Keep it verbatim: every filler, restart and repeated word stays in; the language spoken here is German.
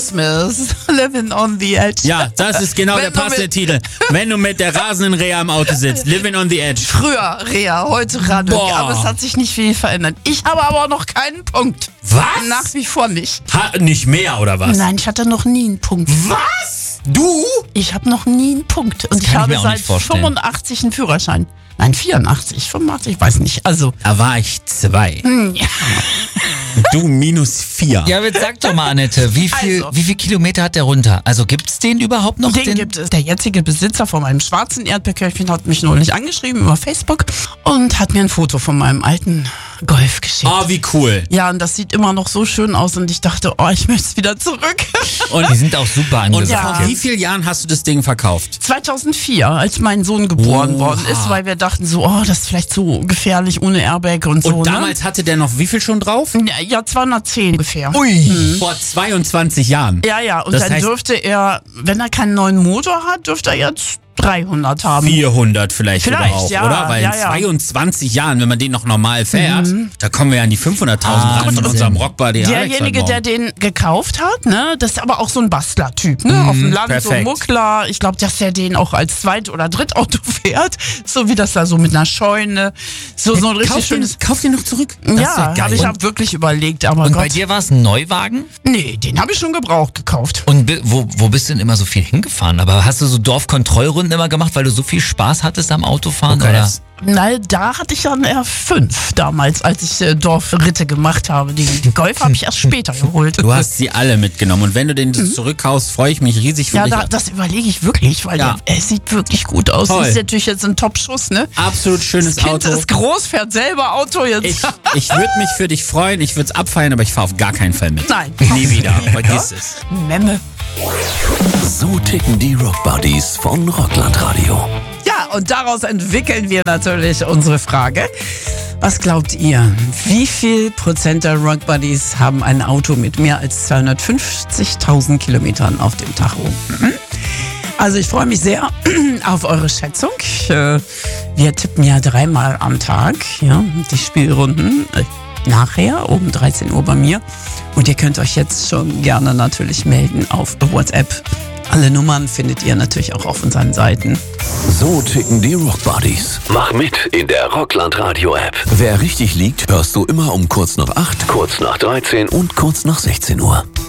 Smith, Living on the Edge. Ja, das ist genau der passende Titel. Wenn du mit der rasenden Rea im Auto sitzt. Living on the Edge. Früher Rea, heute Radio. Boah. Aber es hat sich nicht viel verändert. Ich habe aber noch keinen Punkt. Was? Nach wie vor nicht. Ha, nicht mehr, oder was? Nein, ich hatte noch nie einen Punkt. Was? Du? Ich habe noch nie einen Punkt. Und kann ich ich habe mir auch seit nicht vorstellen. fünfundachtzig einen Führerschein. Nein, vierundachtzig, fünfundachtzig, ich weiß nicht. Also, Da war ich zwei. ja. Du minus vier. Ja, jetzt sag doch mal, Annette, wie viel, Also. wie viel Kilometer hat der runter? Also gibt's den überhaupt noch? Den gibt es. Der jetzige Besitzer von meinem schwarzen Erdbeerkörbchen hat mich neulich angeschrieben über Facebook und hat mir ein Foto von meinem alten Golf geschickt. Oh, wie cool. Ja, und das sieht immer noch so schön aus und ich dachte, oh, ich möchte es wieder zurück. Und, Die sind auch super und angesagt. Ja. vor wie vielen Jahren hast du das Ding verkauft? zweitausendvier, als mein Sohn geboren Oha. worden ist, weil wir dachten so, oh, das ist vielleicht so gefährlich ohne Airbag und so. Und damals hatte der noch wie viel schon drauf? Ne? Ja, ja, zweihundertzehn ungefähr. Ui. Vor zweiundzwanzig Jahren. Ja, ja, und Das dann heißt- dürfte er, wenn er keinen neuen Motor hat, dürfte er jetzt dreihundert haben. vierhundert vielleicht, Vielleicht, sogar auch, ja, oder? Weil ja, in ja. zweiundzwanzig Jahren, wenn man den noch normal fährt, da kommen wir ja an die fünfhunderttausend Ah, ran von Wahnsinn. unserem Rockbody Alex heute Derjenige, Morgen. der den gekauft hat, ne, das ist aber auch so ein Bastler-Typ, ne, auf dem Land, so ein perfekt. Muckler. Ich glaube, dass der den auch als Zweit- oder Drittauto fährt, so wie das da so mit einer Scheune, so, so ein richtig Kauf den, schönes... kauf den noch zurück. Das ist Ja, geil. habe ich auch wirklich überlegt, aber Und Gott, bei dir war es ein Neuwagen? nee, den habe ich schon gebraucht gekauft. Und bi- wo, wo bist du denn immer so viel hingefahren? Aber hast du so Dorfkontrollrunden immer gemacht, weil du so viel Spaß hattest am Autofahren? Okay, oder? das- Na, da hatte ich dann eher fünf damals, als ich äh, Dorfritte gemacht habe. Die, die Golf habe ich erst später geholt. Du hast sie alle mitgenommen und wenn du den zurückkaufst, freue ich mich riesig für Ja, dich. da, das überlege ich wirklich, weil Ja. der, es sieht wirklich gut aus. Toll. Das ist natürlich jetzt ein Top-Schuss, ne? Absolut schönes Das Kind Auto. ist groß, fährt selber Auto jetzt. Ich, ich würde mich für dich freuen, ich würde es abfeiern, aber ich fahre auf gar keinen Fall mit. Nein. Nie wieder. Vergiss es. Memme. So ticken die Rockbuddies von Rockland Radio. Ja, und daraus entwickeln wir natürlich unsere Frage. Was glaubt ihr? Wie viel Prozent der Rockbuddies haben ein Auto mit mehr als zweihundertfünfzigtausend Kilometern auf dem Tacho? Mhm. Also ich freue mich sehr auf eure Schätzung. Äh, Wir tippen ja dreimal am Tag, ja, die Spielrunden. Äh, Nachher um dreizehn Uhr bei mir. Und ihr könnt euch jetzt schon gerne natürlich melden auf WhatsApp. Alle Nummern findet ihr natürlich auch auf unseren Seiten. So ticken die Rockbuddies. Mach mit in der Rockland Radio App. Wer richtig liegt, hörst du immer um kurz nach acht, kurz nach dreizehn und kurz nach sechzehn Uhr.